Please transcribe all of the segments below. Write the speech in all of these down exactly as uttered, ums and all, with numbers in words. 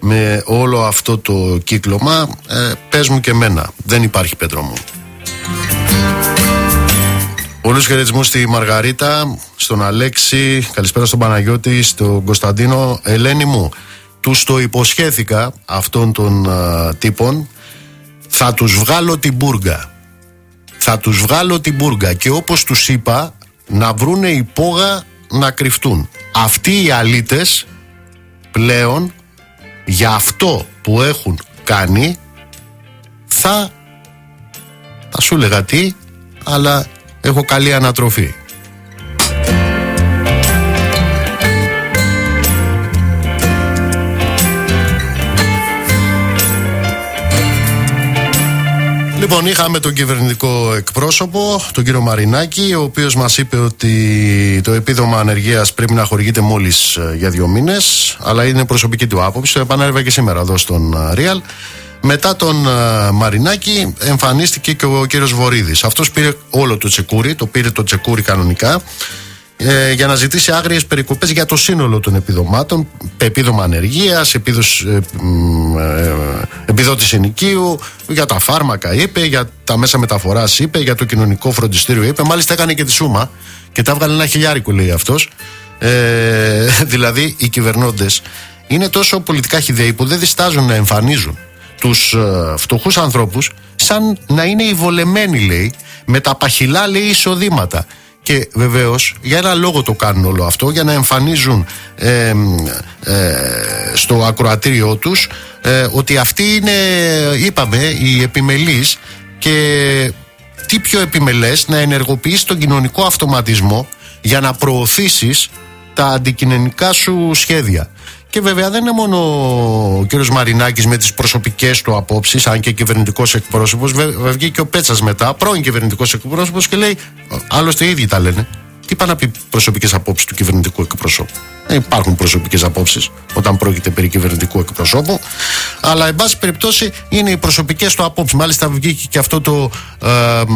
με όλο αυτό το κύκλωμα. ε, Πες μου και εμένα, δεν υπάρχει, Πέτρο μου. Πολλούς χαιρετισμούς στη Μαργαρίτα, στον Αλέξη, καλησπέρα στον Παναγιώτη, στον Κωνσταντίνο. Ελένη μου, τους το υποσχέθηκα αυτών των α, τύπων, θα τους βγάλω την μπούργα. Θα τους βγάλω την μπούργα και όπως τους είπα, να βρούνε υπόγα να κρυφτούν. Αυτοί οι αλήτες πλέον για αυτό που έχουν κάνει θα θα σου λέγα τι, αλλά έχω καλή ανατροφή. Λοιπόν, είχαμε τον κυβερνητικό εκπρόσωπο, τον κύριο Μαρινάκη, ο οποίος μας είπε ότι το επίδομα ανεργίας πρέπει να χορηγείται μόλις για δύο μήνες, αλλά είναι προσωπική του άποψη. Το επανέλαβε και σήμερα εδώ στον Real. Μετά τον uh, Μαρινάκη εμφανίστηκε και ο κύριος Βορίδης. Αυτός πήρε όλο το τσεκούρι, το πήρε το τσεκούρι κανονικά, ε, για να ζητήσει άγριες περικοπές για το σύνολο των επιδομάτων, επίδομα ανεργίας, επίδος, ε, ε, επιδότηση ενοικίου, για τα φάρμακα είπε, για τα μέσα μεταφοράς είπε, για το κοινωνικό φροντιστήριο είπε. Μάλιστα έκανε και τη σούμα και τα έβγαλε ένα χιλιάρικο, λέει αυτός. Ε, δηλαδή οι κυβερνώντες είναι τόσο πολιτικά χυδαίοι που δεν διστάζουν να εμφανίζουν τους uh, φτωχούς ανθρώπους σαν να είναι οι βολεμένοι, λέει, με τα παχυλά, λέει, εισοδήματα. Και βεβαίως για ένα λόγο το κάνουν όλο αυτό, για να εμφανίζουν ε, ε, στο ακροατήριό τους ε, ότι αυτοί είναι, είπαμε, οι επιμελείς. Και τι πιο επιμελές να ενεργοποιείς τον κοινωνικό αυτοματισμό για να προωθήσεις τα αντικοινωνικά σου σχέδια. Και βέβαια δεν είναι μόνο ο κύριος Μαρινάκης με τις προσωπικές του απόψεις, αν και κυβερνητικός εκπρόσωπος. Βγήκε και ο Πέτσας μετά, πρώην κυβερνητικός εκπρόσωπος, και λέει, άλλωστε οι ίδιοι τα λένε, τι πάνε να πει προσωπικές απόψεις του κυβερνητικού εκπροσώπου. Δεν υπάρχουν προσωπικές απόψεις όταν πρόκειται περί κυβερνητικού εκπροσώπου, αλλά εν πάση περιπτώσει είναι οι προσωπικές του απόψεις. Μάλιστα βγήκε και αυτό το ε,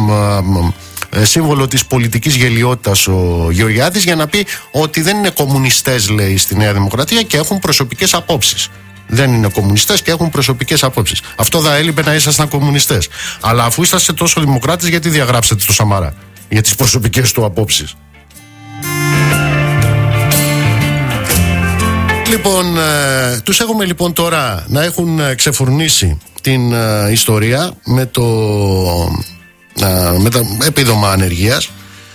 ε, ε, σύμβολο της πολιτικής γελιότητας ο Γεωργιάδης για να πει ότι δεν είναι κομμουνιστές, λέει, στη Νέα Δημοκρατία και έχουν προσωπικές απόψεις. Δεν είναι κομμουνιστές και έχουν προσωπικές απόψεις. Αυτό θα έλειπε να ήσασταν κομμουνιστές. Αλλά αφού είσαστε τόσο δημοκράτες, γιατί διαγράψατε το Σαμαρά για τις προσωπικές του απόψεις? Λοιπόν, ε, τους έχουμε λοιπόν τώρα να έχουν ξεφουρνήσει την ε, ιστορία με το, ε, με το επίδομα ανεργίας.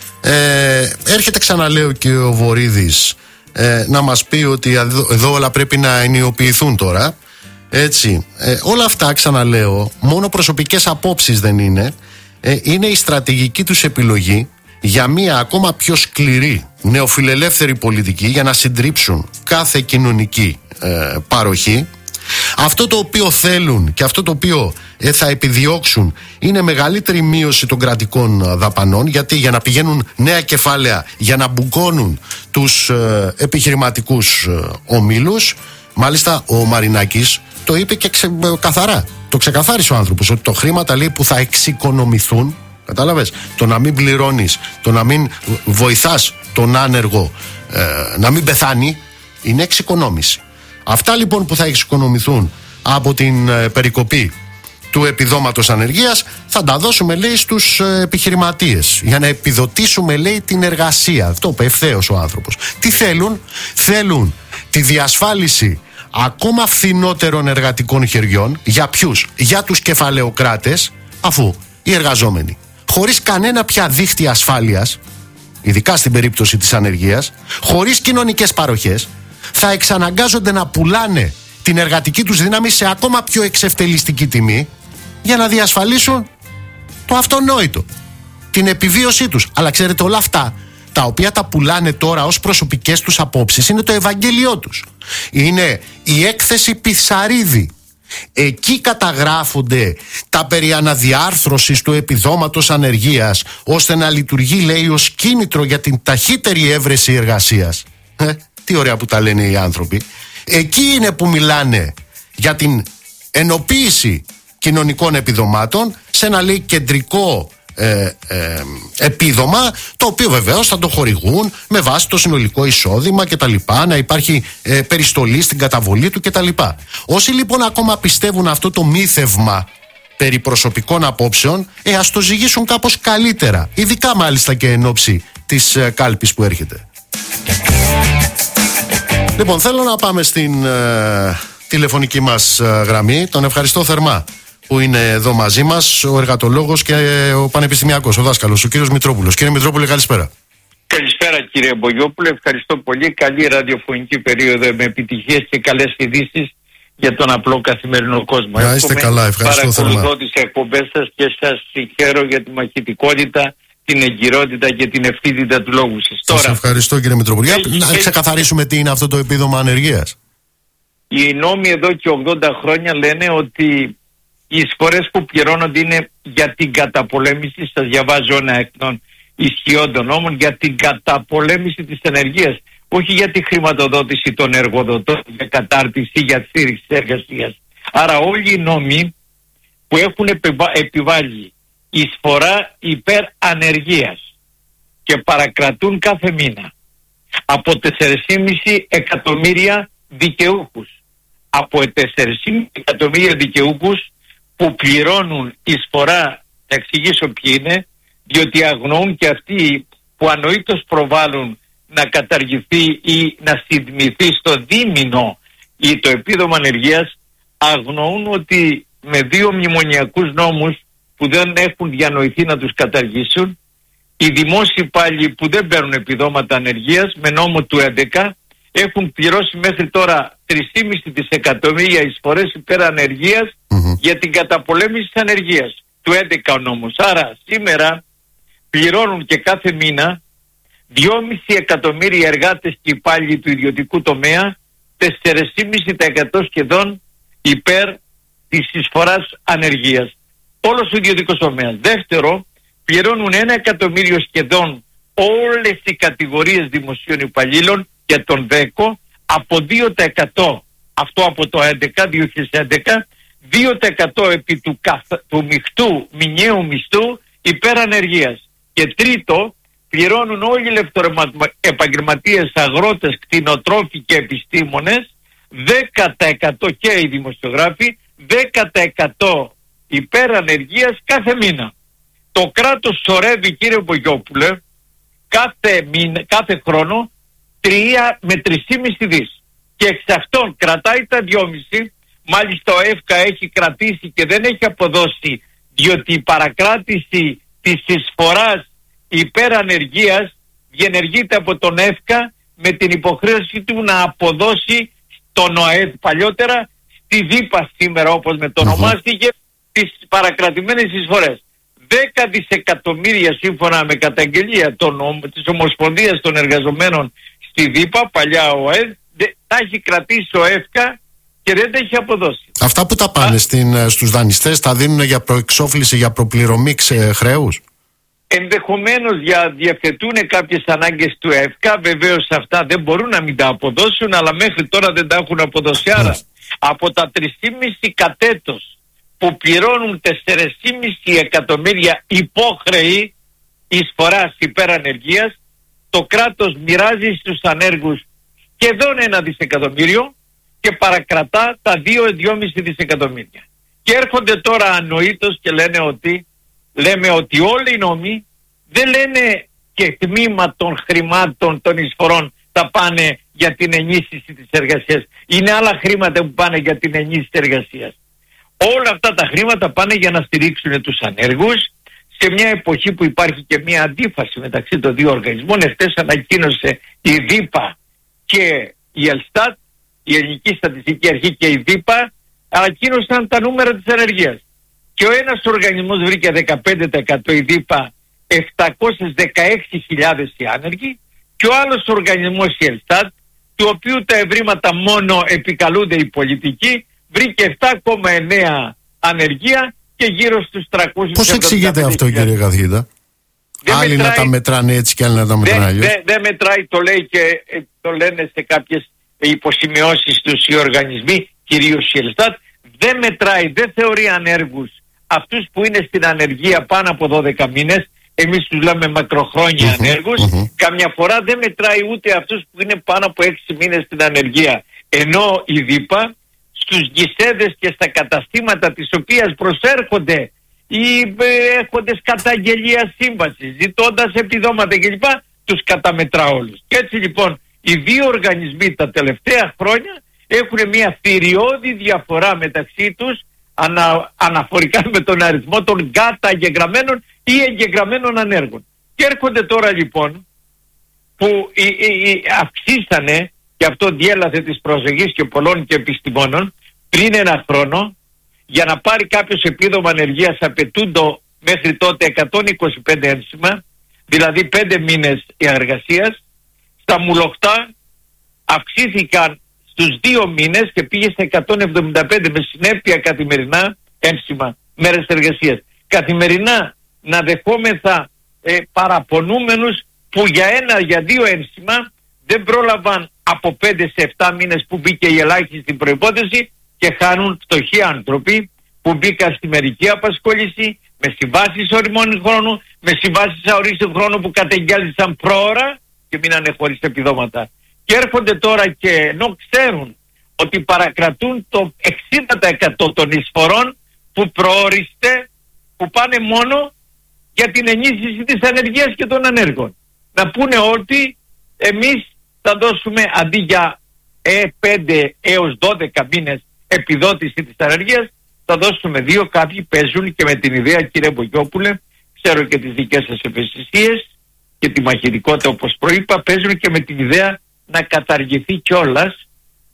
Ε, έρχεται, ξαναλέω, και ο Βορίδης ε, να μας πει ότι εδώ, εδώ όλα πρέπει να ενιοποιηθούν τώρα. Έτσι, ε, όλα αυτά, ξαναλέω, μόνο προσωπικές απόψεις δεν είναι. Ε, είναι η στρατηγική τους επιλογή για μια ακόμα πιο σκληρή νεοφιλελεύθερη πολιτική, για να συντρίψουν κάθε κοινωνική ε, παροχή. Αυτό το οποίο θέλουν και αυτό το οποίο ε, θα επιδιώξουν είναι μεγαλύτερη μείωση των κρατικών δαπανών, γιατί για να πηγαίνουν νέα κεφάλαια, για να μπουκώνουν τους ε, επιχειρηματικούς ε, ομίλους. Μάλιστα ο Μαρινάκης το είπε και ξε, ε, καθαρά, το ξεκαθάρισε ο άνθρωπος, ότι το χρήματα, λέει, που θα εξοικονομηθούν, κατάλαβες, το να μην πληρώνεις, το να μην βοηθάς τον άνεργο ε, να μην πεθάνει, είναι εξοικονόμηση. Αυτά λοιπόν που θα εξοικονομηθούν από την ε, περικοπή του επιδόματος ανεργίας θα τα δώσουμε, λέει, στους ε, επιχειρηματίες, για να επιδοτήσουμε, λέει, την εργασία. Αυτό είπε ευθέως ο άνθρωπος. Τι θέλουν? Θέλουν τη διασφάλιση ακόμα φθηνότερων εργατικών χεριών. Για ποιους? Για τους κεφαλαιοκράτες, αφού οι εργαζόμενοι χωρίς κανένα πια δίχτυ ασφάλειας, ειδικά στην περίπτωση της ανεργίας, χωρίς κοινωνικές παροχές, θα εξαναγκάζονται να πουλάνε την εργατική τους δύναμη σε ακόμα πιο εξευτελιστική τιμή, για να διασφαλίσουν το αυτονόητο, την επιβίωσή τους. Αλλά ξέρετε, όλα αυτά τα οποία τα πουλάνε τώρα ως προσωπικές τους απόψεις είναι το Ευαγγέλιό τους. Είναι η έκθεση Πισαρίδη. Εκεί καταγράφονται τα περί αναδιάρθρωσης του επιδόματος ανεργίας, ώστε να λειτουργεί, λέει, ως κίνητρο για την ταχύτερη έβρεση εργασίας. Ε, τι ωραία που τα λένε οι άνθρωποι. Εκεί είναι που μιλάνε για την ενοποίηση κοινωνικών επιδομάτων σε ένα, λέει, κεντρικό ε, ε, επίδομα, το οποίο βεβαίως θα το χορηγούν με βάση το συνολικό εισόδημα κτλ. Να υπάρχει ε, περιστολή στην καταβολή του κτλ. Όσοι λοιπόν ακόμα πιστεύουν αυτό το μύθευμα περί προσωπικών απόψεων, ε, ας το ζυγίσουν κάπως καλύτερα, ειδικά μάλιστα και εν ώψη της ε, κάλπης που έρχεται. Λοιπόν, θέλω να πάμε στην ε, τηλεφωνική μας ε, γραμμή. Τον ευχαριστώ θερμά που είναι εδώ μαζί μας, ο εργατολόγος και ε, ο πανεπιστημιακός, ο δάσκαλος, ο κύριος Μητρόπουλος. Κύριε Μητρόπουλε, καλησπέρα. Καλησπέρα κύριε Μπογιόπουλε, ευχαριστώ πολύ. Καλή ραδιοφωνική περίοδο με επιτυχίες και καλές ειδήσεις για τον απλό καθημερινό κόσμο. Να είστε καλά, ευχαριστώ θερμά. Παρακολουθώ τις εκπομπές σας και σας συγχαίρω για τη μαχητικότητα, την εγκυρότητα και την ευθύτητα του λόγου σας. Σας Τώρα, ευχαριστώ κύριε Μητροπουλή. Να έχει... ξεκαθαρίσουμε τι είναι αυτό το επίδομα ανεργίας. Οι νόμοι εδώ και ογδόντα χρόνια λένε ότι οι εισφορές που πληρώνονται είναι για την καταπολέμηση, σας διαβάζω ένα εκ των ισχυόντων νόμων, για την καταπολέμηση της ενεργείας. Όχι για τη χρηματοδότηση των εργοδοτών, για κατάρτιση, για στήριξη της εργασίας. Άρα όλοι οι νόμοι που έχουν επιβάλει εισφορά υπέρ ανεργίας και παρακρατούν κάθε μήνα από τέσσερα κόμμα πέντε εκατομμύρια δικαιούχους, από τέσσερα κόμμα πέντε εκατομμύρια δικαιούχους που πληρώνουν εισφορά, θα εξηγήσω ποιοι είναι, διότι αγνοούν και αυτοί που ανοήτως προβάλλουν να καταργηθεί ή να συντμηθεί στο δίμηνο ή το επίδομα ανεργίας, αγνοούν ότι με δύο μνημονιακούς νόμους που δεν έχουν διανοηθεί να τους καταργήσουν, οι δημόσιοι υπάλληλοι που δεν παίρνουν επιδόματα ανεργίας με νόμο του έντεκα έχουν πληρώσει μέχρι τώρα τρία κόμμα πέντε δισεκατομμύρια εισφορές υπέρ ανεργίας mm-hmm. για την καταπολέμηση της ανεργίας. Του έντεκα ο νόμος. Άρα σήμερα πληρώνουν και κάθε μήνα δυόμισι εκατομμύρια εργάτες και υπάλληλοι του ιδιωτικού τομέα τέσσερα κόμμα πέντε τοις εκατό σχεδόν υπέρ της εισφοράς ανεργίας. Όλος ο ιδιωτικός τομέας. Δεύτερο, πληρώνουν ένα εκατομμύριο σχεδόν όλες οι κατηγορίες δημοσίων υπαλλήλων για τον ΔΕΚΟ από δύο τοις εκατό, αυτό από το έντεκα, δύο χιλιάδες έντεκα, δύο τοις εκατό επί του, καθ, του μειχτού μηνιαίου μισθού υπέρ ανεργίας. Και τρίτο, πληρώνουν όλοι οι λεπτοεπαγγελματίες, αγρότες, κτηνοτρόφοι και επιστήμονες δέκα τοις εκατό και οι δημοσιογράφοι, δέκα τοις εκατό υπέρ ανεργίας κάθε μήνα. Το κράτος σωρεύει, κύριε Μπογιόπουλε, κάθε, μήνα, κάθε χρόνο τρία με τρία κόμμα πέντε δις. Και εξ αυτών κρατάει τα δυόμισι. Μάλιστα ο ΕΦΚΑ έχει κρατήσει και δεν έχει αποδώσει, διότι η παρακράτηση της εισφοράς υπέρ ανεργίας διενεργείται από τον ΕΦΚΑ με την υποχρέωση του να αποδώσει στον ΟΑΕΔ παλιότερα, στη ΔΥΠΑ σήμερα όπως με το ονομάστηκε, τις παρακρατημένες εισφορές. δέκα δισεκατομμύρια σύμφωνα με καταγγελία των, της Ομοσπονδίας των Εργαζομένων στη ΔΥΠΑ, παλιά ΟΑΕΔ, τα έχει κρατήσει ο ΕΦΚΑ και δεν τα έχει αποδώσει. Αυτά που τα πάνε στην, στους δανειστές τα δίνουν για προεξόφληση, για προπληρωμή χρέους. Ενδεχομένως για διαθετούν κάποιες ανάγκες του ΕΦΚΑ, βεβαίως αυτά δεν μπορούν να μην τα αποδώσουν, αλλά μέχρι τώρα δεν τα έχουν αποδώσει. Άρα από τα τρία κόμμα πέντε κατέτος που πληρώνουν τέσσερα κόμμα πέντε εκατομμύρια υπόχρεοι εισφοράς υπέρ ανεργίας, το κράτος μοιράζει στους ανέργους σχεδόν ένα δισεκατομμύριο και παρακρατά τα δύο με δύο κόμμα πέντε δισεκατομμύρια. Και έρχονται τώρα ανοήτως και λένε ότι λέμε ότι όλοι οι νόμοι δεν λένε και τμήμα των χρημάτων των εισφορών θα πάνε για την ενίσχυση της εργασίας. Είναι άλλα χρήματα που πάνε για την ενίσχυση της εργασίας. Όλα αυτά τα χρήματα πάνε για να στηρίξουν τους ανέργους σε μια εποχή που υπάρχει και μια αντίφαση μεταξύ των δύο οργανισμών. Εχθές ανακοίνωσε η ΔΥΠΑ και η Ελστάτ, η Ελληνική Στατιστική Αρχή και η ΔΥΠΑ, ανακοίνωσαν τα νούμερα της ανεργίας. Και ο ένας οργανισμός βρήκε δεκαπέντε τοις εκατό, η ΔΥΠΑ επτακόσιες δεκαέξι χιλιάδες οι άνεργοι, και ο άλλος οργανισμός, η Ελστάτ, του οποίου τα ευρήματα μόνο επικαλούνται οι πολιτικοί, βρήκε επτά κόμμα εννέα ανεργία και γύρω στους τριακόσιες. Πώς εξηγείται αυτό, κύριε καθηγητά? Άλλοι μετράει, να τα μετράνε έτσι και άλλοι να τα μετράνε αλλιώς. Δεν δε, δε μετράει, το λέει και το λένε σε κάποιες υποσημειώσεις τους οι οργανισμοί, κυρίως η Ελστάτ. Δεν μετράει, δεν θεωρεί ανέργους αυτούς που είναι στην ανεργία πάνω από δώδεκα μήνες, εμείς τους λέμε μακροχρόνια mm-hmm, ανέργους, mm-hmm. καμιά φορά δεν μετράει ούτε αυτούς που είναι πάνω από έξι μήνες στην ανεργία. Ενώ η ΔΥΠΑ στους γκισέδες και στα καταστήματα τις οποίες προσέρχονται οι έχοντες καταγγελία σύμβασης, ζητώντας επιδόματα κλπ, τους καταμετρά όλους. Και έτσι λοιπόν οι δύο οργανισμοί τα τελευταία χρόνια έχουν μια θηριώδη διαφορά μεταξύ τους ανα, αναφορικά με τον αριθμό των καταγεγραμμένων ή εγγεγραμμένων ανέργων. Και έρχονται τώρα λοιπόν που οι, οι, οι αυξήσανε, και αυτό διέλαθε της προσοχής και πολλών και επιστημόνων, πριν ένα χρόνο για να πάρει κάποιος επίδομα ανεργίας απαιτούντο μέχρι τότε εκατόν είκοσι πέντε ένσημα, δηλαδή πέντε μήνες εργασίας. Στα μουλοχτά αυξήθηκαν στους δύο μήνες και πήγε στα εκατόν εβδομήντα πέντε με συνέπεια καθημερινά ένσημα μέρες εργασίας. Καθημερινά να δεχόμεθα ε, παραπονούμενους που για ένα, για δύο ένσημα δεν πρόλαβαν από πέντε σε επτά μήνες που μπήκε η ελάχιστη προϋπόθεση και χάνουν φτωχοί άνθρωποι που μπήκαν στη μερική απασχόληση με συμβάσεις οριμών χρόνου, με συμβάσεις αορίστου χρόνου που κατεγγέλισαν πρόωρα και μείνανε χωρίς επιδόματα. Και έρχονται τώρα και ενώ ξέρουν ότι παρακρατούν το εξήντα τοις εκατό των εισφορών που προορίστε, που πάνε μόνο για την ενίσχυση της ανεργίας και των ανέργων. Να πούνε ότι εμείς θα δώσουμε αντί για ε, πέντε έως δώδεκα μήνες επιδότηση της ανεργίας, θα δώσουμε δύο. Κάποιοι παίζουν και με την ιδέα, κύριε Μπογιόπουλε, ξέρω και τις δικές σας ευαισθησίες και τη μαχητικότητα όπως προείπα, παίζουν και με την ιδέα να καταργηθεί κιόλας,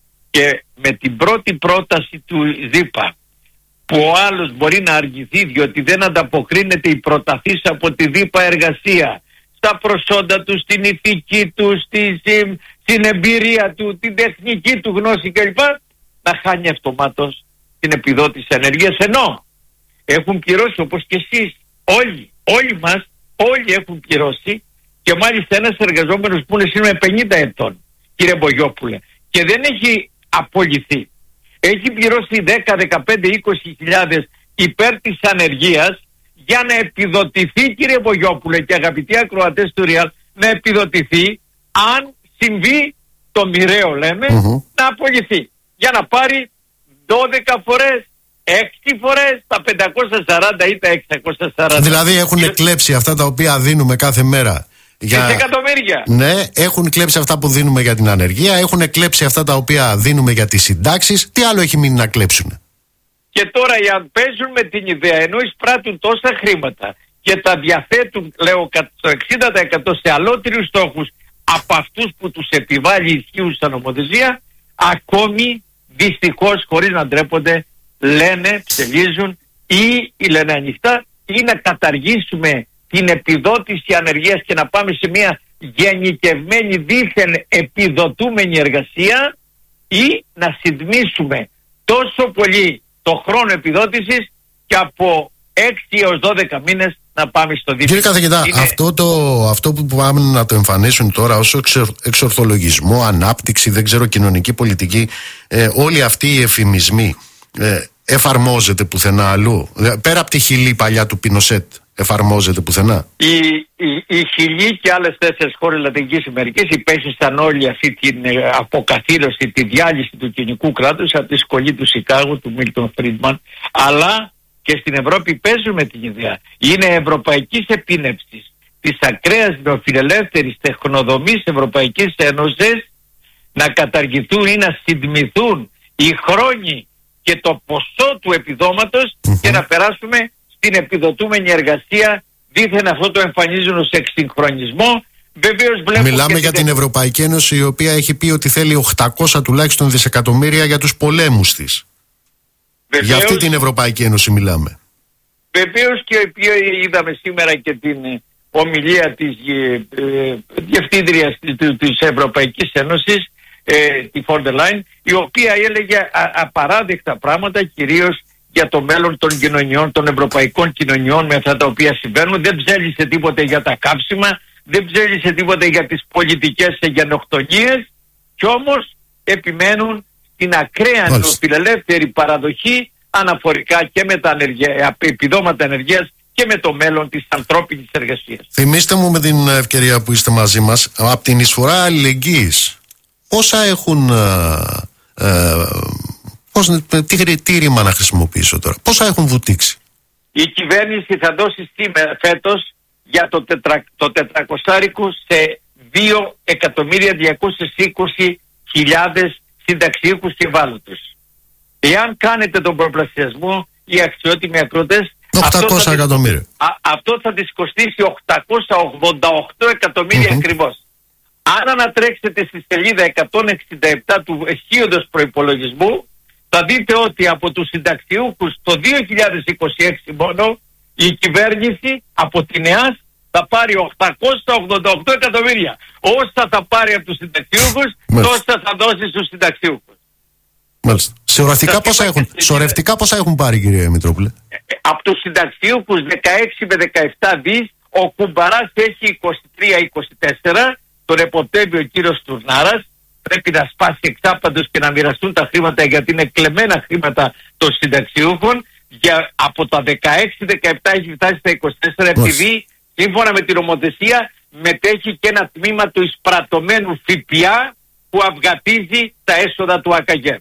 και με την πρώτη πρόταση του ΔΥΠΑ που ο άλλος μπορεί να αργηθεί διότι δεν ανταποκρίνεται η προταθής από τη ΔΥΠΑ εργασία στα προσόντα του, στην ηθική του, στη, στην εμπειρία του, την τεχνική του γνώση κλπ, να χάνει αυτομάτως την επιδότηση ανεργίας, ενώ έχουν πληρώσει όπως και εσείς όλοι, όλοι μας, όλοι έχουν πληρώσει, και μάλιστα ένας εργαζόμενος που είναι σήμερα πενήντα ετών, κύριε Μπογιόπουλε, και δεν έχει απολυθεί, έχει πληρώσει δέκα, δεκαπέντε, είκοσι χιλιάδες υπέρ της ανεργίας για να επιδοτηθεί, κύριε Μπογιόπουλε και αγαπητοί ακροατές του Real, να επιδοτηθεί αν συμβεί το μοιραίο, λέμε, mm-hmm. να απολυθεί, για να πάρει δώδεκα φορές, έξι φορές τα πεντακόσια σαράντα ή τα εξακόσια σαράντα. Δηλαδή έχουν και... κλέψει αυτά τα οποία δίνουμε κάθε μέρα. Για... εκατομμύρια. Ναι, έχουν κλέψει αυτά που δίνουμε για την ανεργία, έχουν κλέψει αυτά τα οποία δίνουμε για τις συντάξεις. Τι άλλο έχει μείνει να κλέψουν? Και τώρα οι αν παίζουν με την ιδέα, ενώ εισπράττουν τόσα χρήματα και τα διαθέτουν, λέω, το εξήντα τοις εκατό σε αλότριους στόχους από αυτούς που τους επιβάλλει η ισχύουσα νομοθεσία, ακόμη δυστυχώς, χωρίς να ντρέπονται, λένε, ψελίζουν ή λένε ανοιχτά, ή να καταργήσουμε την επιδότηση ανεργίας και να πάμε σε μια γενικευμένη δίθεν επιδοτούμενη εργασία, ή να συντμίσουμε τόσο πολύ το χρόνο επιδότησης και από έξι έως δώδεκα μήνες να πάμε στο δίθεν. Κύριε καθηγητά, είναι... αυτό, το, αυτό που πάμε να το εμφανίσουν τώρα ως εξορθολογισμό, ανάπτυξη, δεν ξέρω, κοινωνική πολιτική, ε, όλοι αυτοί οι εφημισμοί ε, εφαρμόζεται πουθενά αλλού? Πέρα από τη Χιλή παλιά του Πινοσέτ, εφαρμόζεται πουθενά? Η, η, η Χιλή και άλλες τέσσερις χώρες Λατινικής Αμερικής υπέστησαν όλη αυτή την ε, αποκαθήλωση, τη διάλυση του κοινικού κράτους από τη σχολή του Σικάγου, του Μίλτον Φρίντμαν, αλλά και στην Ευρώπη παίζουν με την ιδέα. Είναι ευρωπαϊκής επίνευσης της ακραίας νεοφιλελεύθερης τεχνοδομής Ευρωπαϊκής Ένωσης να καταργηθούν ή να συντμηθούν οι χρόνοι και το ποσό του επιδόματος mm-hmm. και να περάσουμε στην επιδοτούμενη εργασία. Δήθεν αυτό το εμφανίζουν ως εξυγχρονισμό. Βεβαίως βλέπουμε. Μιλάμε για την Ευρωπαϊκή Ένωση, η οποία έχει πει ότι θέλει οκτακόσια τουλάχιστον δισεκατομμύρια για τους πολέμους της. Βεβαίως, για αυτή την Ευρωπαϊκή Ένωση μιλάμε. Βεβαίως, και είδαμε σήμερα και την ομιλία της ε, διευθύντριας της Ευρωπαϊκής Ένωσης, ε, τη Φόρντερ Λάιν, η οποία έλεγε α, απαράδεκτα πράγματα, κυρίως για το μέλλον των κοινωνιών, των ευρωπαϊκών κοινωνιών, με αυτά τα οποία συμβαίνουν. Δεν ψέλισε τίποτε για τα κάψιμα, δεν ψέλισε τίποτε για τις πολιτικές γενοκτονίες, κι όμως επιμένουν στην ακραία νεοφιλελεύθερη παραδοχή αναφορικά και με τα ανεργία, επιδόματα ενεργείας και με το μέλλον της ανθρώπινης εργασίας. Θυμήστε μου με την ευκαιρία που είστε μαζί μας, από την εισφορά αλληλεγγύης, πόσα έχουν, ε, ε, πώς, τι, τι ρήμα να χρησιμοποιήσω τώρα, πόσα έχουν βουτήξει? Η κυβέρνηση θα δώσει σήμερα φέτος για το, τετρα, το τετρακοσάρικο σε δύο εκατομμύρια διακόσιες είκοσι χιλιάδες συνταξιούχους και ευάλωτους. Εάν κάνετε τον προπλασιασμό, οι αξιότιμοι ακρότες, οκτακόσια εκατομμύρια. Αυτό θα τις κοστίσει οκτακόσια ογδόντα οκτώ εκατομμύρια mm-hmm. ακριβώς. Αν ανατρέξετε στη σελίδα εκατόν εξήντα επτά του ισχύοντος προϋπολογισμού, θα δείτε ότι από τους συνταξιούχους το δύο χιλιάδες είκοσι έξι μόνο η κυβέρνηση από την ΕΑΣ θα πάρει οκτακόσια ογδόντα οκτώ εκατομμύρια. Όσα θα πάρει από τους συνταξιούχους, τόσα θα δώσει στους συνταξιούχους. Μάλιστα. Σωρευτικά πόσα έχουν, σωρευτικά πόσα έχουν πάρει, κύριε Μητρόπουλε? Από τους συνταξιούχους δεκαέξι με δεκαεπτά δις, ο Κουμπαράς έχει είκοσι τρία είκοσι τέσσερα, τον εποπτεύει ο κύριος Τουρνάρας. Πρέπει να σπάσει εξάπαντος και να μοιραστούν τα χρήματα, γιατί είναι κλεμμένα χρήματα των συνταξιούχων. Για, από τα δεκαέξι δεκαεπτά έχει φτάσει στα είκοσι τέσσερα, επειδή σύμφωνα με την νομοθεσία μετέχει και ένα τμήμα του εισπρατωμένου ΦΠΑ που αυγατίζει τα έσοδα του ΑΚΑΓΕΡ.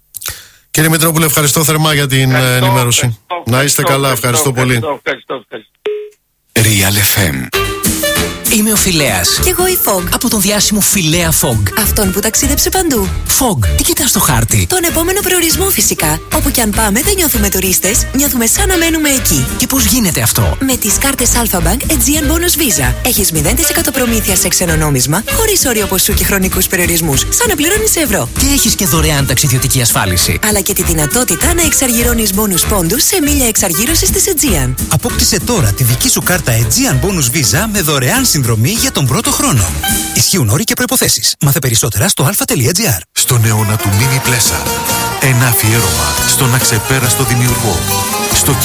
Κύριε Μητρόπουλε, ευχαριστώ θερμά για την ευχαριστώ, ενημέρωση. Ευχαριστώ, να είστε καλά, ευχαριστώ, ευχαριστώ πολύ. Ευχαριστώ, ευχαριστώ. Real εφ εμ. Είμαι ο Φιλέας. Κι εγώ η Fog. Από τον διάσημο Φιλέα Fog. Αυτόν που ταξίδεψε παντού. Fog, τι κοιτάς στο χάρτη? Τον επόμενο προορισμό φυσικά. Όπου κι αν πάμε δεν νιώθουμε τουρίστες, νιώθουμε σαν να μένουμε εκεί. Και πώς γίνεται αυτό? Με τις κάρτες Alpha Bank Aegean Bonus Visa. Έχεις μηδέν τοις εκατό προμήθεια σε ξένο νόμισμα, χωρίς όριο ποσού και χρονικούς περιορισμούς, σαν να πληρώνεις ευρώ. Και έχεις και δωρεάν ταξιδιωτική ασφάλιση. Αλλά και τη δυνατότητα να εξαργυρώνεις bonus πόντους σε μίλια εξαργύρωσης της Aegean. Απόκτησε τώρα τη δική σου κάρτα Aegean Bonus Visa με δωρεάν συνδρομή για τον πρώτο χρόνο. Ισχύουν όροι και προϋποθέσεις. Μάθε περισσότερα στο alpha.gr. Στον αιώνα του Mini Pleasure, ένα αφιέρωμα στον αξεπέραστο δημιουργό.